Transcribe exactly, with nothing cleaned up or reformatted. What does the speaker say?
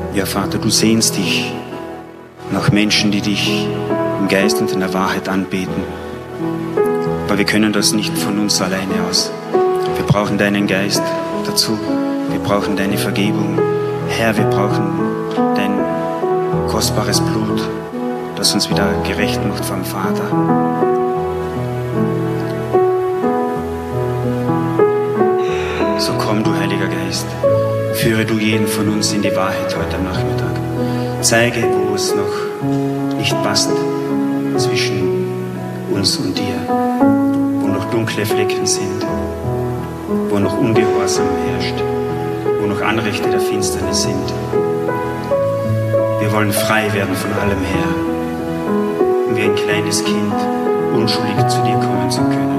Ja, Vater, du sehnst dich nach Menschen, die dich im Geist und in der Wahrheit anbeten. Aber wir können das nicht von uns alleine aus. Wir brauchen deinen Geist dazu. Wir brauchen deine Vergebung. Herr, wir brauchen dein kostbares Blut, das uns wieder gerecht macht vom Vater. So komm, du Heiliger Geist, führe du jeden von uns in die Wahrheit heute am Nachmittag. Zeige, wo es noch nicht passt zwischen uns und dir, wo noch dunkle Flecken sind, wo noch Ungehorsam herrscht, wo noch Anrechte der Finsternis sind. Wir wollen frei werden von allem, Herr, um wie ein kleines Kind unschuldig zu dir kommen zu können.